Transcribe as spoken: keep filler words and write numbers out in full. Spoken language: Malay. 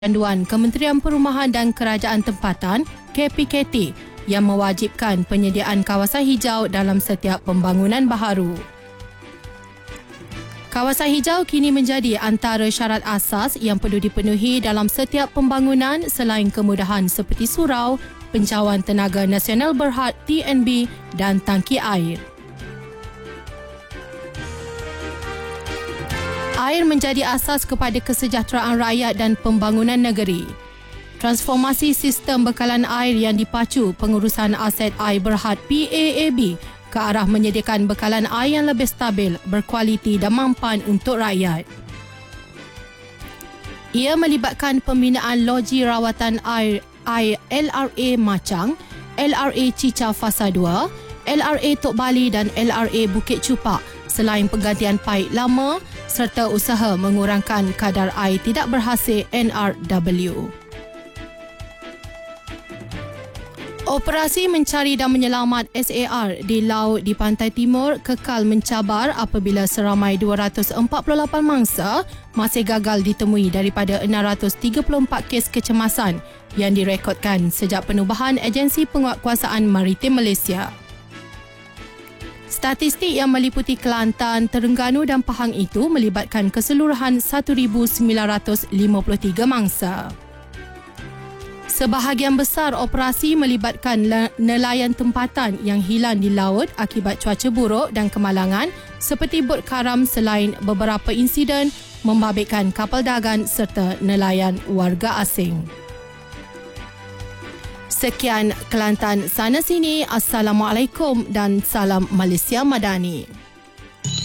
Panduan Kementerian Perumahan dan Kerajaan Tempatan K P K T yang mewajibkan penyediaan kawasan hijau dalam setiap pembangunan baharu. Kawasan hijau kini menjadi antara syarat asas yang perlu dipenuhi dalam setiap pembangunan selain kemudahan seperti surau, pencauan tenaga nasional berhad T N B dan tangki air. Air menjadi asas kepada kesejahteraan rakyat dan pembangunan negeri. Transformasi sistem bekalan air yang dipacu pengurusan aset air berhad P A A B ke arah menyediakan bekalan air yang lebih stabil, berkualiti dan mampan untuk rakyat. Ia melibatkan pembinaan loji rawatan air, air L R A Macang, L R A Cica Fasa dua, L R A Tok Bali dan L R A Bukit Cupak selain penggantian paip lama serta usaha mengurangkan kadar air tidak berhasil N R W. Operasi mencari dan menyelamat S A R di laut di pantai timur kekal mencabar apabila seramai dua ratus empat puluh lapan mangsa masih gagal ditemui daripada enam ratus tiga puluh empat kes kecemasan yang direkodkan sejak penubuhan Agensi Penguatkuasaan Maritim Malaysia. Statistik yang meliputi Kelantan, Terengganu dan Pahang itu melibatkan keseluruhan seribu sembilan ratus lima puluh tiga mangsa. Sebahagian besar operasi melibatkan nelayan tempatan yang hilang di laut akibat cuaca buruk dan kemalangan seperti bot karam selain beberapa insiden membabitkan kapal dagang serta nelayan warga asing. Sekian Kelantan sana sini. Assalamualaikum dan salam Malaysia Madani.